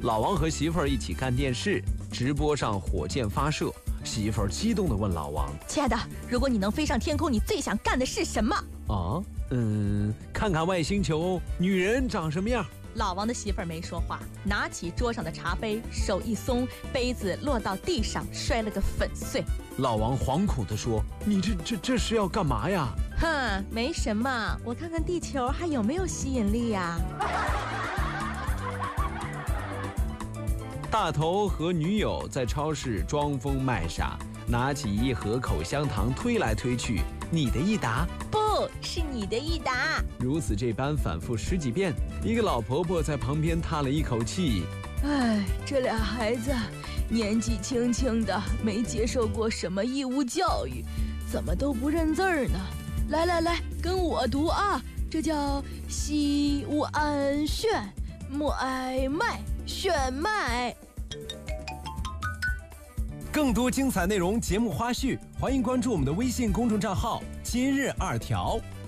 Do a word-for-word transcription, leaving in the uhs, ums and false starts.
老王和媳妇儿一起看电视，直播上火箭发射。媳妇儿激动地问老王：“ 亲爱的，如果你能飞上天空，你最想干的是什么？” 啊，嗯，看看外星球女人长什么样。 老王的媳妇儿没说话，拿起桌上的茶杯，手一松，杯子落到地上，摔了个粉碎。 老王惶恐地说：“你这这这是要干嘛呀？” 哼，没什么，我看看地球还有没有吸引力呀。 大头和女友在超市装疯卖傻，拿起一盒口香糖推来推去，你的一打， 不是你的一打。 如此这般反复十几遍。一个老婆婆在旁边叹了一口气：“ 哎，这俩孩子年纪轻轻的，没接受过什么义务教育，怎么都不认字儿呢？来来来，跟我读啊，这叫西乌安炫，莫哀麦炫麦。” 更多精彩内容、节目花絮，欢迎关注我们的微信公众账号“今日二条”。